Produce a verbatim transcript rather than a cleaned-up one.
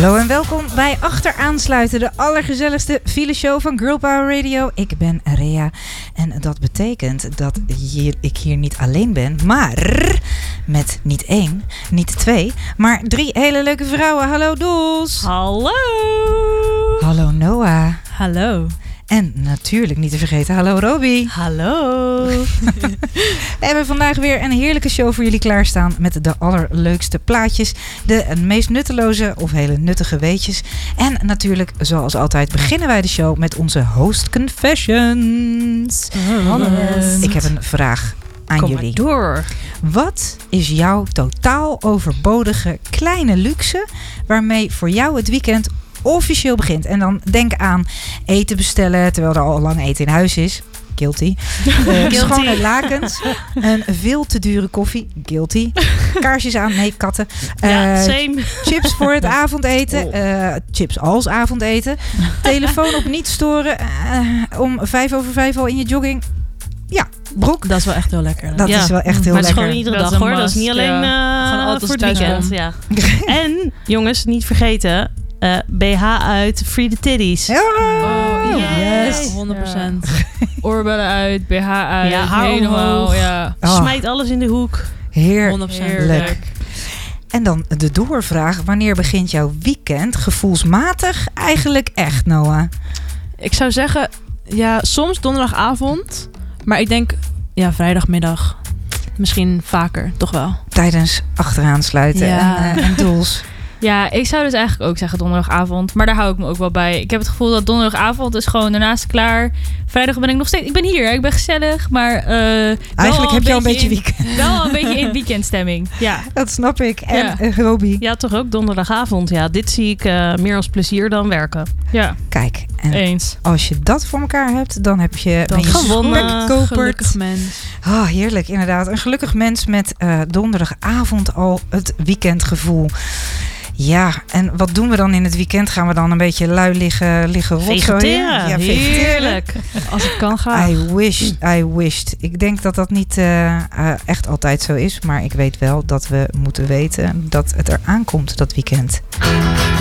Hallo en welkom bij Achteraansluiten, de allergezelligste fileshow van Girl Power Radio. Ik ben Rea en dat betekent dat hier, ik hier niet alleen ben, maar met niet één, niet twee, maar drie hele leuke vrouwen. Hallo Doels. Hallo. Hallo Noah. Hallo. En natuurlijk niet te vergeten, hallo Robbie. Hallo. We hebben vandaag weer een heerlijke show voor jullie klaarstaan met de allerleukste plaatjes, de meest nutteloze of hele nuttige weetjes. En natuurlijk, zoals altijd, beginnen wij de show met onze host confessions. Yes. Ik heb een vraag aan Kom jullie. maar door. Wat is jouw totaal overbodige kleine luxe waarmee voor jou het weekend officieel begint? En dan denk aan eten bestellen terwijl er al lang eten in huis is. Guilty. Uh, schone lakens. Een veel te dure koffie. Guilty. Kaarsjes aan. Nee, katten. Uh, Ja, same. Chips voor het avondeten. Oh. Uh, chips als avondeten. Telefoon op niet storen. Uh, om vijf over vijf al in je jogging. Ja, broek. Dat is wel echt heel lekker. Dat Ja. is wel echt heel Maar het is lekker. gewoon iedere Dat dag is een hoor. Dat is must, niet alleen ja. uh, Gewoon altijd voor het als je thuis weekend. komt. Ja. En jongens, niet vergeten. Uh, B H uit Free the Titties. Oh, Oh, yes. yes. honderd procent. Oorbellen uit, B H uit, Ja, haar helemaal. omhoog. Ja. Oh, Smijt alles in de hoek. heerlijk. honderd procent. Heerlijk. En dan de doorvraag. Wanneer begint jouw weekend gevoelsmatig eigenlijk echt, Noah? Ik zou zeggen, ja, soms donderdagavond. Maar ik denk, ja, vrijdagmiddag. Misschien vaker, toch wel. Tijdens achteraansluiten Ja. en, uh, en doels. Ja, ik zou dus eigenlijk ook zeggen donderdagavond. Maar daar hou ik me ook wel bij. Ik heb het gevoel dat donderdagavond is gewoon daarnaast klaar. Vrijdag ben ik nog steeds... Ik ben hier, ik ben gezellig. Maar uh, Eigenlijk heb je al een beetje in, weekend. wel al een beetje in weekendstemming. Ja. Dat snap ik. En Ja. uh, Robbie. Ja, toch ook donderdagavond. Ja, dit zie ik uh, meer als plezier dan werken. Ja, Kijk, en eens. als je dat voor elkaar hebt, dan heb je Dan ben je gewonnen. spekkoper. Gelukkig mens. Oh, heerlijk, inderdaad. Een gelukkig mens met uh, donderdagavond al het weekendgevoel. Ja, en wat doen we dan in het weekend? Gaan we dan een beetje lui liggen, liggen rotzooien? Vegeteren. Ja, vegeteren. Heerlijk. Als het kan gaan. I wished, I wished. Ik denk dat dat niet uh, uh, echt altijd zo is. Maar ik weet wel dat we moeten weten dat het eraan komt, dat weekend.